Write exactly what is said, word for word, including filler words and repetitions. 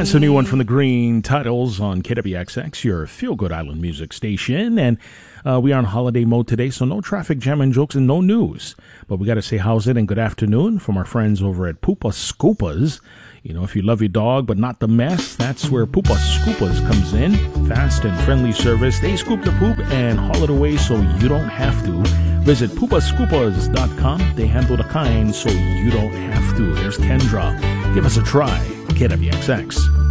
That's a new one from the Green Titles on K W X X, your feel-good island music station. And uh, we are on holiday mode today, so no traffic jam and jokes and no news. But we got to say how's it and good afternoon from our friends over at Poopa Scoopas. You know, if you love your dog but not the mess, that's where Poopa Scoopas comes in. Fast and friendly service. They scoop the poop and haul it away so you don't have to. Visit poopa scoopas dot com. They handle the kind so you don't have to. There's Kendra. Give us a try. K W X X.